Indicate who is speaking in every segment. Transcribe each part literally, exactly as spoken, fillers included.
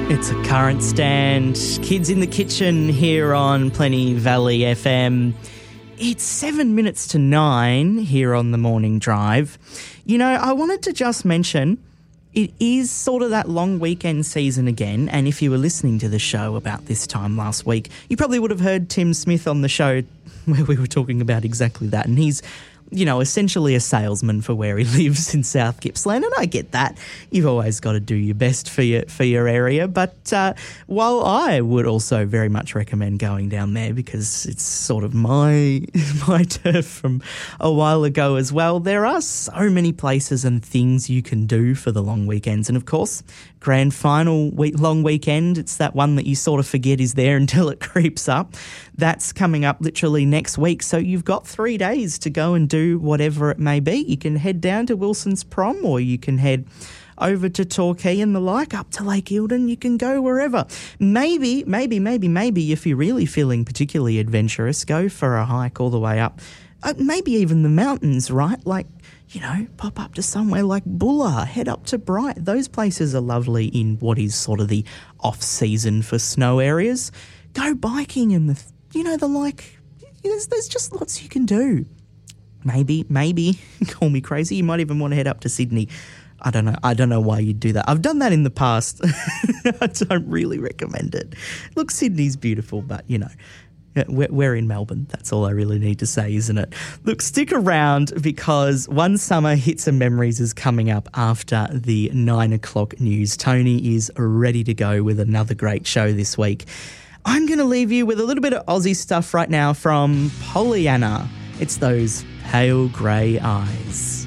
Speaker 1: It's a current stand. Kids in the Kitchen here on Plenty Valley F M. It's seven minutes to nine here on the Morning Drive. You know, I wanted to just mention it is sort of that long weekend season again, and if you were listening to the show about this time last week, you probably would have heard Tim Smith on the show where we were talking about exactly that, and he's, you know, essentially a salesman for where he lives in South Gippsland, and I get that. You've always got to do your best for your for your area, but uh, while I would also very much recommend going down there because it's sort of my my turf from a while ago as well, there are so many places and things you can do for the long weekends, and of course, grand final week, long weekend, it's that one that you sort of forget is there until it creeps up. That's coming up literally next week, so you've got three days to go and do whatever it may be. You can head down to Wilson's Prom, or you can head over to Torquay and the like, up to Lake Eildon. You can go wherever. Maybe, maybe, maybe, maybe if you're really feeling particularly adventurous, go for a hike all the way up. Uh, maybe even the mountains, right? Like, you know, pop up to somewhere like Bulla, head up to Bright. Those places are lovely in what is sort of the off-season for snow areas. Go biking and, the, you know, the like. There's, there's just lots you can do. Maybe, maybe, call me crazy, you might even want to head up to Sydney. I don't know. I don't know why you'd do that. I've done that in the past. I don't really recommend it. Look, Sydney's beautiful, but, you know, we're, we're in Melbourne. That's all I really need to say, isn't it? Look, stick around because One Summer Hits and Memories is coming up after the nine o'clock news. Tony is ready to go with another great show this week. I'm going to leave you with a little bit of Aussie stuff right now from Pollyanna. It's those pale grey eyes.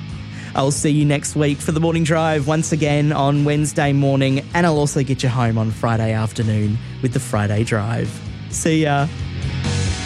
Speaker 1: I'll see you next week for the Morning Drive once again on Wednesday morning, and I'll also get you home on Friday afternoon with the Friday Drive. See ya.